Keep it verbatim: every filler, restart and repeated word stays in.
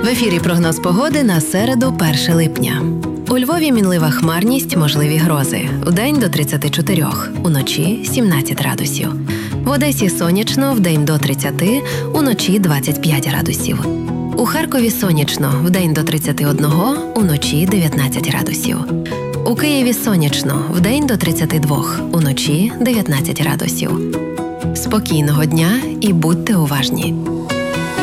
В ефірі прогноз погоди на середу, перше липня. У Львові мінлива хмарність, можливі грози. Вдень до тридцяти чотирьох, уночі сімнадцять градусів. В Одесі сонячно, вдень до тридцяти, уночі двадцять п'ять градусів. У Харкові сонячно, вдень до тридцяти одного, уночі дев'ятнадцять градусів. У Києві сонячно, вдень до тридцяти двох, уночі дев'ятнадцять градусів. Спокійного дня і будьте уважні!